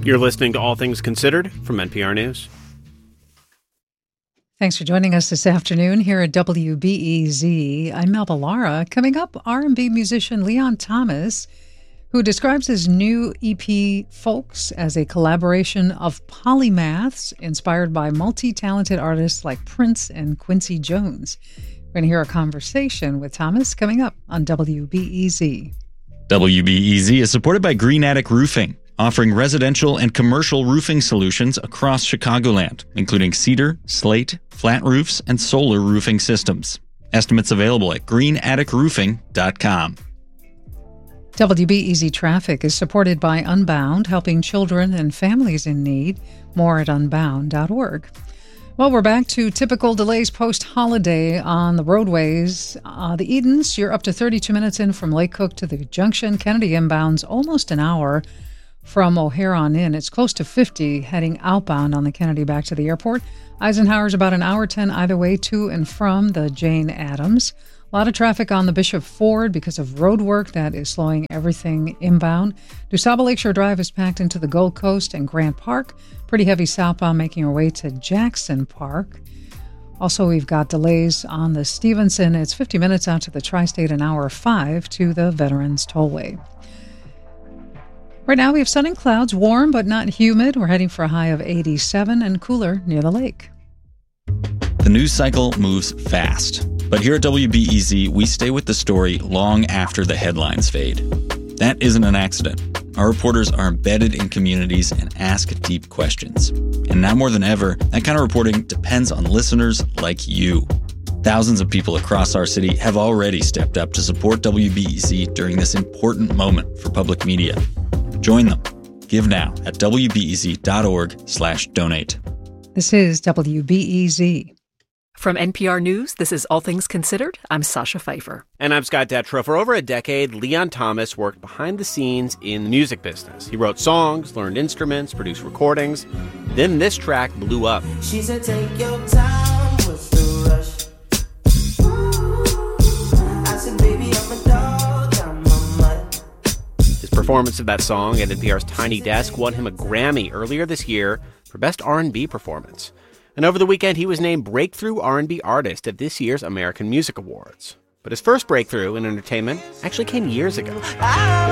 You're listening to All Things Considered from NPR News. Thanks for joining us this afternoon here at WBEZ. I'm Melba Lara. Coming up, R&B musician Leon Thomas, who describes his new EP, Folks, as a collaboration of polymaths inspired by multi-talented artists like Prince and Quincy Jones. We're going to hear a conversation with Thomas coming up on WBEZ. WBEZ is supported by Green Attic Roofing, offering residential and commercial roofing solutions across Chicagoland, including cedar, slate, flat roofs, and solar roofing systems. Estimates available at greenatticroofing.com. WBEZ Traffic is supported by Unbound, helping children and families in need. More at unbound.org. Well, we're back to typical delays post-holiday on the roadways. The Edens, you're up to 32 minutes in from Lake Cook to the junction. Kennedy inbound's almost an hour from O'Hare on in. It's close to 50 heading outbound on the Kennedy back to the airport. Eisenhower's about an hour 10 either way to and from the Jane Addams. A lot of traffic on the Bishop Ford because of road work that is slowing everything inbound. DuSable Lakeshore Drive is packed into the Gold Coast and Grant Park. Pretty heavy southbound making our way to Jackson Park. Also, we've got delays on the Stevenson. It's 50 minutes out to the Tri-State, an hour 5 to the Veterans Tollway. Right now we have sun and clouds, warm but not humid. We're heading for a high of 87 and cooler near the lake. The news cycle moves fast, but here at WBEZ, we stay with the story long after the headlines fade. That isn't an accident. Our reporters are embedded in communities and ask deep questions. And now more than ever, that kind of reporting depends on listeners like you. Thousands of people across our city have already stepped up to support WBEZ during this important moment for public media. Join them. Give now at wbez.org/donate. This is WBEZ. From NPR News, this is All Things Considered. I'm Sasha Pfeiffer. And I'm Scott Detrow. For over a decade, Leon Thomas worked behind the scenes in the music business. He wrote songs, learned instruments, produced recordings. Then this track blew up. She said, take your time, what's the rush? I said, baby, I'm a dog, I'm a mutt. His performance of that song at NPR's Tiny Desk won him a Grammy earlier this year for Best R&B Performance. And over the weekend, he was named Breakthrough R&B Artist at this year's American Music Awards. But his first breakthrough in entertainment actually came years ago.